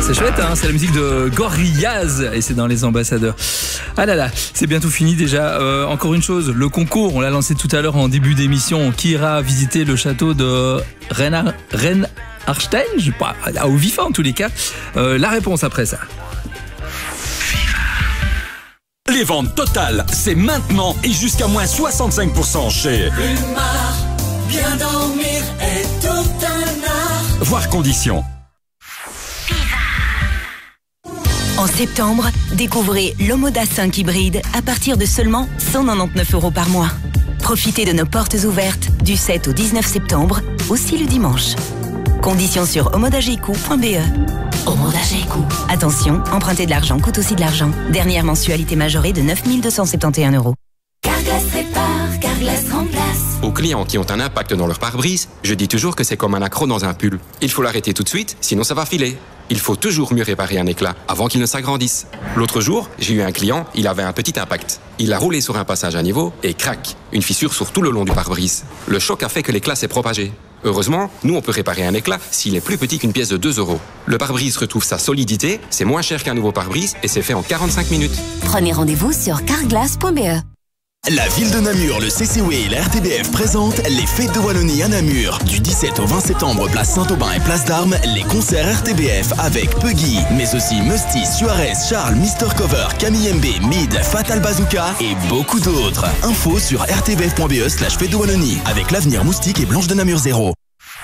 C'est chouette, hein, c'est la musique de Gorillaz et c'est dans Les Ambassadeurs. Ah là là, c'est bientôt fini déjà. Encore une chose, le concours, on l'a lancé tout à l'heure en début d'émission. Qui ira visiter le château de Reinhardstein, je sais pas, au Vifa en tous les cas. La réponse après ça. Les ventes totales, c'est maintenant et jusqu'à moins 65% chez Plumard, bien dormir est tout un art. Voir conditions. En septembre, découvrez l'Omoda 5 hybride à partir de seulement 199 € par mois. Profitez de nos portes ouvertes du 7 au 19 septembre, aussi le dimanche. Conditions sur omodageco.be. Omodageco. Attention, emprunter de l'argent coûte aussi de l'argent. Dernière mensualité majorée de 9 271 €. Carglass répare, Carglass remplace. Aux clients qui ont un impact dans leur pare-brise, je dis toujours que c'est comme un accroc dans un pull. Il faut l'arrêter tout de suite, sinon ça va filer. Il faut toujours mieux réparer un éclat avant qu'il ne s'agrandisse. L'autre jour, j'ai eu un client, il avait un petit impact. Il a roulé sur un passage à niveau et crac, une fissure sur tout le long du pare-brise. Le choc a fait que l'éclat s'est propagé. Heureusement, nous on peut réparer un éclat s'il est plus petit qu'une pièce de 2 €. Le pare-brise retrouve sa solidité, c'est moins cher qu'un nouveau pare-brise et c'est fait en 45 minutes. Prenez rendez-vous sur carglass.be. La ville de Namur, le CCW et la RTBF présentent les Fêtes de Wallonie à Namur. Du 17 au 20 septembre, place Saint-Aubin et place d'Armes, les concerts RTBF avec Puggy, mais aussi Musty, Suarez, Charles, Mr. Cover, Camille MB, Mid, Fatal Bazooka et beaucoup d'autres. Info sur rtbf.be/Fêtes de Wallonie avec l'Avenir Moustique et Blanche de Namur 0.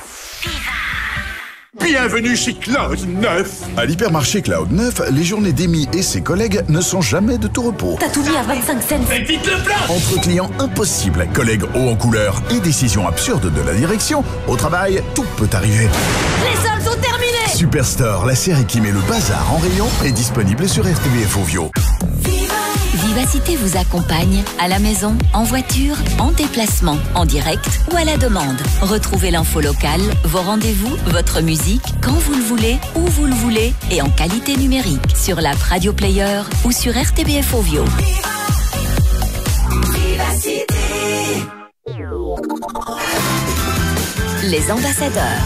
Bienvenue chez Cloud 9. À l'hypermarché Cloud 9, les journées d'Amy et ses collègues ne sont jamais de tout repos. T'as tout dit à 25 cents. Faites vite le plat. Entre clients impossibles, collègues hauts en couleur et décisions absurdes de la direction, au travail, tout peut arriver. Les soldes sont terminés. Superstore, la série qui met le bazar en rayon, est disponible sur RTBF Ovio. Vivacité vous accompagne à la maison, en voiture, en déplacement, en direct ou à la demande. Retrouvez l'info locale, vos rendez-vous, votre musique, quand vous le voulez, où vous le voulez et en qualité numérique sur l'app Radio Player ou sur RTBF Ovio. Vivacité. Les ambassadeurs.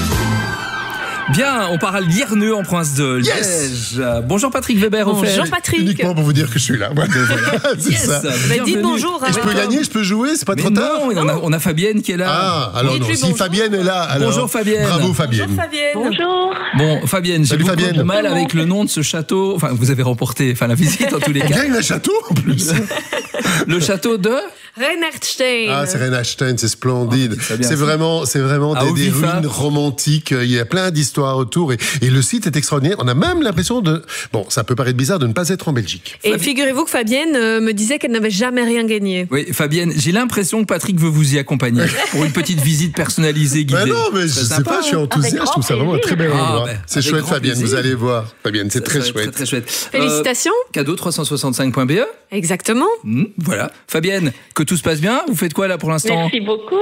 Bien, on part à Lierneux en province de Liège. Yes. Bonjour Patrick Weber. Bonjour Patrick. Uniquement pour vous dire que je suis là. Voilà. C'est Yes. ça. Dites bonjour. Je peux gagner, je peux jouer, c'est pas trop tard. Non, on a Fabienne qui est là. Ah, alors non, Dites-lui si bonjour. Fabienne est là, alors... Bonjour Fabienne. Bravo Fabienne. Bonjour Fabienne. Bonjour. Bon, Fabienne, j'ai Salut, beaucoup Fabienne. de mal avec le nom de ce château. Enfin, vous avez remporté la visite en tous les On cas. gagne le château en plus. Le château de... Reinhardstein. Ah, c'est Reinhardstein, c'est splendide. Oh, c'est bien C'est vraiment À des Ovifa. ruines romantiques. Il y a plein d'histoires autour et le site est extraordinaire. On a même l'impression de... Bon, ça peut paraître bizarre de ne pas être en Belgique. Et figurez-vous que Fabienne me disait qu'elle n'avait jamais rien gagné. Oui, Fabienne, j'ai l'impression que Patrick veut vous y accompagner pour une petite visite personnalisée guidée. Ben non, mais je C'est sais sympa, pas, je suis hein. enthousiaste. Je trouve ça vraiment un très bel Ah, endroit. ben, C'est avec chouette, grand Fabienne. plaisir. Vous allez voir. Fabienne, c'est très Ça va être chouette. Très chouette. Félicitations. Cadeau 365.be. Exactement. Voilà. Fabienne, que tout se passe bien. Vous faites quoi là pour l'instant? Merci beaucoup.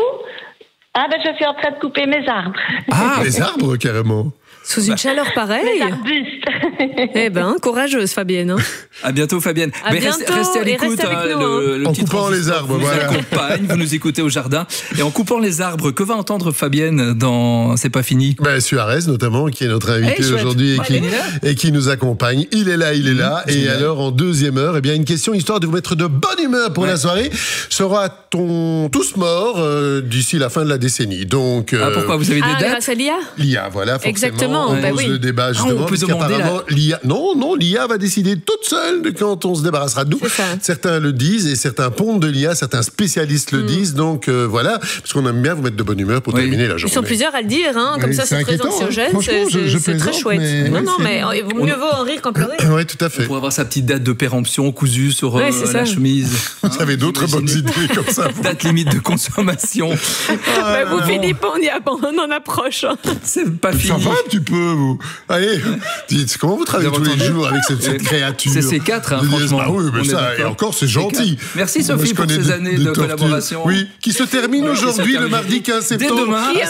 Ah ben je suis en train de couper mes arbres. Ah, Les arbres, carrément. Sous une chaleur Mes pareille. arbustes. Eh ben, courageuse Fabienne. Hein. à bientôt Fabienne. À bientôt, restez à et l'écoute. restez avec nous, le En petit coupant les transistor arbres, vous voilà. accompagne, vous nous écoutez au jardin. Et en coupant les arbres, que va entendre Fabienne dans C'est pas fini? Ben, Suarez, notamment, qui est notre invité Eh, chouette. aujourd'hui Fabienne est là. et qui nous accompagne. Il est là. Et génial. alors, en deuxième heure, eh bien, une question histoire de vous mettre de bonne humeur pour la soirée. Sera-t-on tous morts d'ici la fin de la décennie? Donc, Ah, pourquoi vous avez des dates? grâce à l'IA. l'IA, voilà, forcément. Exactement, On ben pose oui. le débat, justement, on peut parce demander qu'apparemment, l'IA... Non, l'IA va décider toute seule de quand on se débarrassera de nous. C'est ça. Certains le disent et certains pondent de l'IA, certains spécialistes le disent. Donc, voilà, parce qu'on aime bien vous mettre de bonne humeur pour Oui. terminer la Ils journée. sont plusieurs à le dire, hein. Comme Oui, ça, c'est c'est très inquiétant, hein. anxiogène. Franchement, je C'est très plaisante, chouette. mais- Non, oui, non, c'est- mais mieux vaut en rire qu'en pleurer. Oui, tout à fait. Pour avoir sa petite date de péremption cousue sur Ouais, c'est la ça. chemise. Vous avez d'autres bonnes idées comme ça. vous. Date limite de consommation. Bah, vous, Philippe, on en approche. Hein. C'est pas Ça fini. va un petit peu, vous. Allez, dites, comment vous travaillez Vous tous avez les entendu jours avec cette créature? C'est C4, hein, Vous dites, franchement. bah oui, mais On est ça, et d'accord. encore, c'est gentil. C4. Merci, Sophie, Moi, je pour connais ces années de tortures. collaboration. Oui, qui se termine Oui, qui se aujourd'hui, le termine mardi 15 dès septembre, demain. à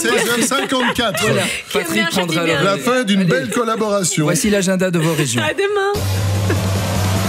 16h54. Voilà. Qui aime Patrick bien prendra Châtillon. le La fin d'une Allez. belle collaboration. Voici l'agenda de vos régions. À demain.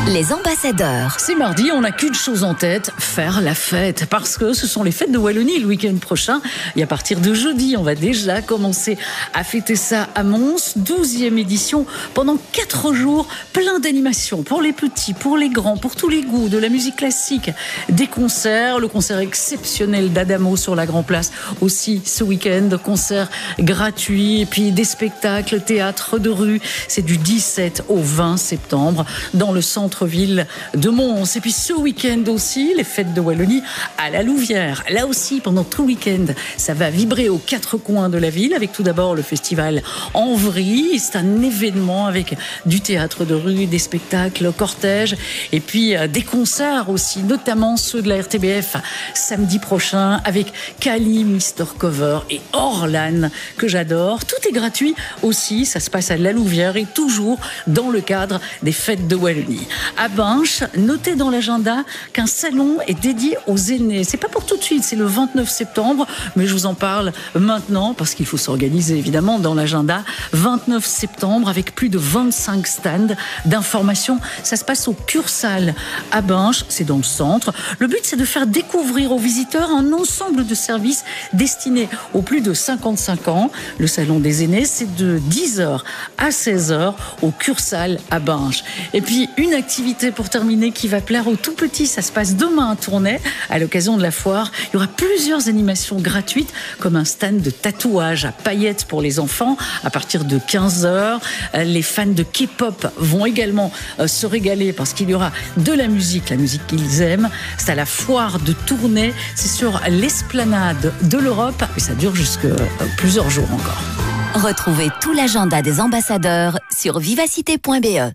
Les ambassadeurs. C'est mardi, on n'a qu'une chose en tête, faire la fête. Parce que ce sont les fêtes de Wallonie le week-end prochain. Et à partir de jeudi, on va déjà commencer à fêter ça à Mons. 12e édition pendant 4 jours. Plein d'animations pour les petits, pour les grands, pour tous les goûts. De la musique classique, des concerts. Le concert exceptionnel d'Adamo sur la Grand Place. Aussi ce week-end, concert gratuit. Et puis des spectacles, théâtre de rue. C'est du 17 au 20 septembre dans le centre-ville de Mons. Et puis ce week-end aussi, les fêtes de Wallonie à la Louvière. Là aussi, pendant tout le week-end, ça va vibrer aux 4 coins de la ville, avec tout d'abord le festival Envry. C'est un événement avec du théâtre de rue, des spectacles, cortèges, et puis des concerts aussi, notamment ceux de la RTBF samedi prochain, avec Kali, Mr. Cover et Orlan, que j'adore. Tout est gratuit aussi, ça se passe à la Louvière et toujours dans le cadre des fêtes de Wallonie. À Binche, notez dans l'agenda qu'un salon est dédié aux aînés. C'est pas pour tout de suite, c'est le 29 septembre, mais je vous en parle maintenant parce qu'il faut s'organiser évidemment dans l'agenda. 29 septembre avec plus de 25 stands d'information. Ça se passe au Cursal à Binche, c'est dans le centre. Le but, c'est de faire découvrir aux visiteurs un ensemble de services destinés aux plus de 55 ans. Le salon des aînés, c'est de 10h à 16h au Cursal à Binche. Et puis, une activité pour terminer qui va plaire aux tout petits. Ça se passe demain à Tournai, à l'occasion de la foire. Il y aura plusieurs animations gratuites, comme un stand de tatouage à paillettes pour les enfants à partir de 15h. Les fans de K-pop vont également se régaler parce qu'il y aura de la musique qu'ils aiment. C'est à la foire de Tournai. C'est sur l'esplanade de l'Europe et ça dure jusque plusieurs jours encore. Retrouvez tout l'agenda des ambassadeurs sur vivacité.be.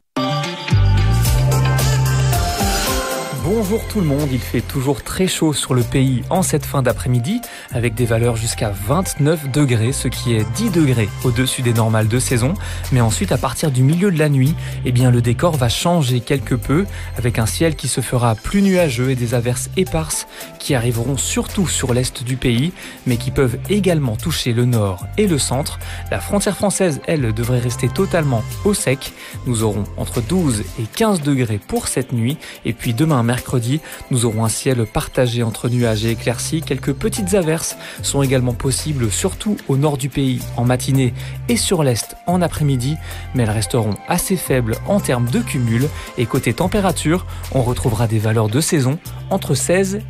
Bonjour tout le monde, il fait toujours très chaud sur le pays en cette fin d'après-midi avec des valeurs jusqu'à 29 degrés, ce qui est 10 degrés au-dessus des normales de saison. Mais ensuite, à partir du milieu de la nuit, le décor va changer quelque peu avec un ciel qui se fera plus nuageux et des averses éparses qui arriveront surtout sur l'est du pays, mais qui peuvent également toucher le nord et le centre. La frontière française, elle, devrait rester totalement au sec. Nous aurons entre 12 et 15 degrés pour cette nuit. Et puis demain, mercredi, nous aurons un ciel partagé entre nuages et éclaircies. Quelques petites averses sont également possibles, surtout au nord du pays en matinée et sur l'est en après-midi, mais elles resteront assez faibles en termes de cumul. Et côté température, on retrouvera des valeurs de saison entre 16